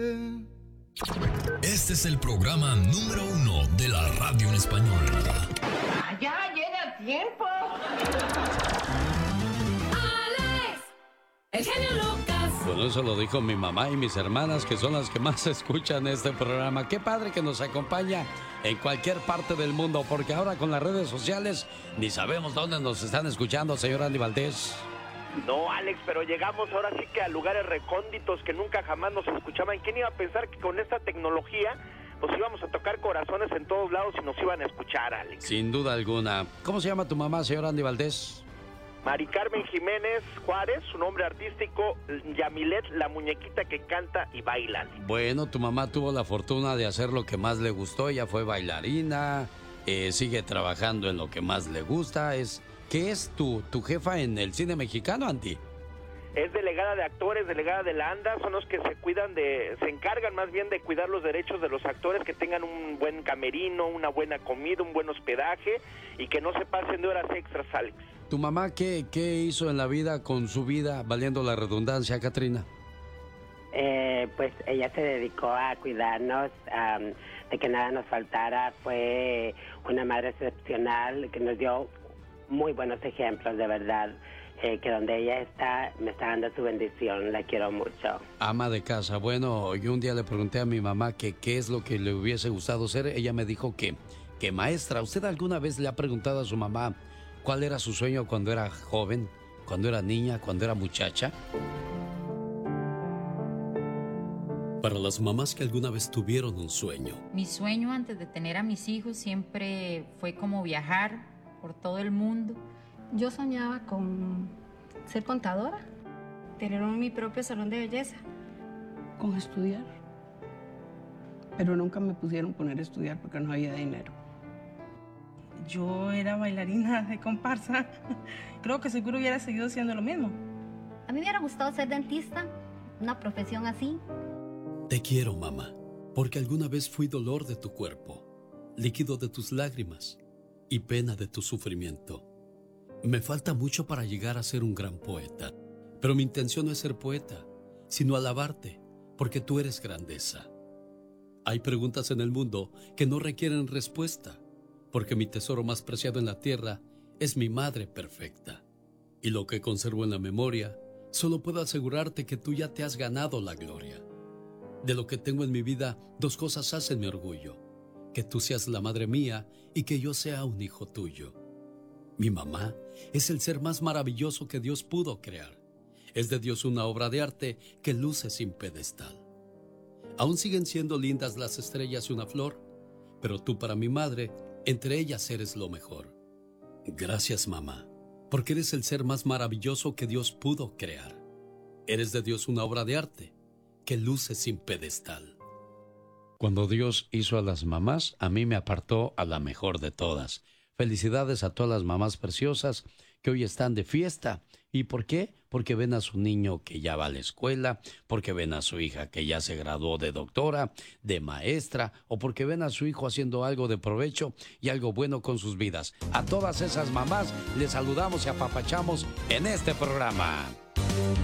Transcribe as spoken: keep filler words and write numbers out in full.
Este es el programa número uno de la radio en español. ¡Ya llega tiempo! ¡Alex! ¡El genio Lucas! Bueno, eso lo dijo mi mamá y mis hermanas, que son las que más escuchan este programa. Qué padre que nos acompaña en cualquier parte del mundo, porque ahora con las redes sociales ni sabemos dónde nos están escuchando, señor Andy Valdés. No, Alex, pero llegamos ahora sí que a lugares recónditos que nunca jamás nos escuchaban. ¿Quién iba a pensar que con esta tecnología pues íbamos a tocar corazones en todos lados y nos iban a escuchar, Alex? Sin duda alguna. ¿Cómo se llama tu mamá, señor Andy Valdés? Mari Carmen Jiménez Juárez, su nombre artístico, Yamilet, la muñequita que canta y baila. Bueno, tu mamá tuvo la fortuna de hacer lo que más le gustó. Ella fue bailarina, eh, sigue trabajando en lo que más le gusta. Es... ¿Qué es tu, tu jefa en el cine mexicano, Andy? Es delegada de actores, delegada de la ANDA, son los que se cuidan de, se encargan más bien de cuidar los derechos de los actores, que tengan un buen camerino, una buena comida, un buen hospedaje y que no se pasen de horas extras, Alex. ¿Tu mamá qué, qué hizo en la vida con su vida, valiendo la redundancia, Katrina? Eh, pues ella se dedicó a cuidarnos, um, de que nada nos faltara. Fue una madre excepcional que nos dio muy buenos ejemplos, de verdad, eh, que donde ella está, me está dando su bendición, la quiero mucho. Ama de casa. Bueno, yo un día le pregunté a mi mamá que qué es lo que le hubiese gustado ser. Ella me dijo que, que maestra. ¿Usted alguna vez le ha preguntado a su mamá cuál era su sueño cuando era joven, cuando era niña, cuando era muchacha? Para las mamás que alguna vez tuvieron un sueño. Mi sueño antes de tener a mis hijos siempre fue como viajar por todo el mundo. Yo soñaba con ser contadora, tener mi propio salón de belleza. Con estudiar. Pero nunca me pusieron poner a estudiar porque no había dinero. Yo era bailarina de comparsa. Creo que seguro hubiera seguido siendo lo mismo. A mí me hubiera gustado ser dentista, una profesión así. Te quiero, mamá, porque alguna vez fui dolor de tu cuerpo, líquido de tus lágrimas y pena de tu sufrimiento. Me falta mucho para llegar a ser un gran poeta, pero mi intención no es ser poeta, sino alabarte, porque tú eres grandeza. Hay preguntas en el mundo que no requieren respuesta, porque mi tesoro más preciado en la tierra es mi madre perfecta. Y lo que conservo en la memoria, solo puedo asegurarte que tú ya te has ganado la gloria. De lo que tengo en mi vida, dos cosas hacen mi orgullo: que tú seas la madre mía y que yo sea un hijo tuyo. Mi mamá es el ser más maravilloso que Dios pudo crear. Es de Dios una obra de arte que luce sin pedestal. Aún siguen siendo lindas las estrellas y una flor, pero tú para mi madre, entre ellas eres lo mejor. Gracias, mamá, porque eres el ser más maravilloso que Dios pudo crear. Eres de Dios una obra de arte que luce sin pedestal. Cuando Dios hizo a las mamás, a mí me apartó a la mejor de todas. Felicidades a todas las mamás preciosas que hoy están de fiesta. ¿Y por qué? Porque ven a su niño que ya va a la escuela, porque ven a su hija que ya se graduó de doctora, de maestra, o porque ven a su hijo haciendo algo de provecho y algo bueno con sus vidas. A todas esas mamás les saludamos y apapachamos en este programa.